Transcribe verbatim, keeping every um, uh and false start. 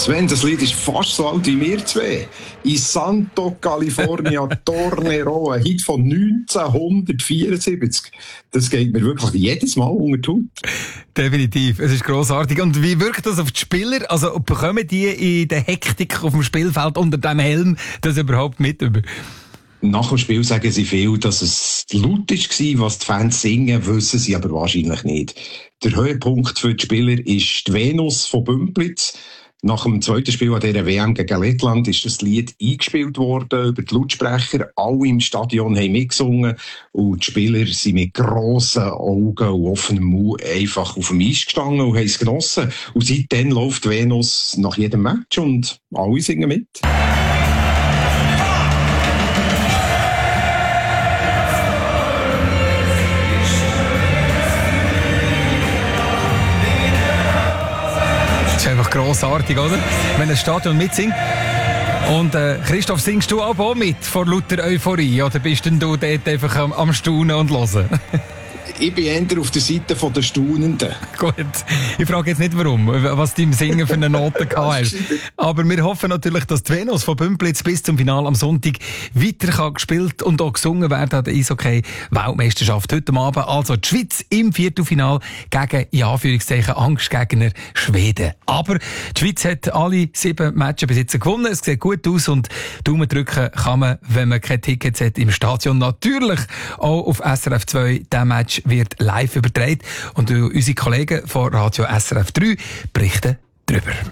Sven, das Lied ist fast so alt wie wir zwei. In Santo California Tornero, ein Hit von neunzehnhundertvierundsiebzig. Das geht mir wirklich jedes Mal unter die Haut. Definitiv, es ist grossartig. Und wie wirkt das auf die Spieler? Also bekommen die in der Hektik auf dem Spielfeld unter dem Helm das überhaupt mit? Nach dem Spiel sagen sie viel, dass es laut war, was die Fans singen, wissen sie aber wahrscheinlich nicht. Der Höhepunkt für die Spieler ist die Venus von Bümplitz. Nach dem zweiten Spiel an dieser W M gegen Lettland ist das Lied eingespielt worden über die Lautsprecher. Alle im Stadion haben mitgesungen und die Spieler sind mit grossen Augen und offenem Mund einfach auf dem Eis gestanden und haben es genossen. Und seitdem läuft Venus nach jedem Match und alle singen mit. Das ist einfach grossartig, oder? Wenn ein Stadion mitsingt. Und äh, Christoph, singst du auch mit vor lauter Euphorie? Oder bist denn du dort einfach am, am Staunen und Hören? Ich bin eher auf der Seite der Staunenden. Gut, ich frage jetzt nicht warum, was dein Singen für eine Note hast. Aber wir hoffen natürlich, dass die Venus von Bümplitz bis zum Finale am Sonntag weiter kann gespielt und auch gesungen werden an der Eishockey-Weltmeisterschaft heute Abend. Also die Schweiz im Viertelfinale gegen, in Anführungszeichen, Angstgegner Schweden. Aber die Schweiz hat alle sieben Matches bis jetzt gewonnen. Es sieht gut aus und Daumen drücken kann man, wenn man keine Tickets hat, im Stadion natürlich auch auf S R F zwei. Der Match wird live übertragen und unsere Kollegen von Radio S R F drei berichten darüber.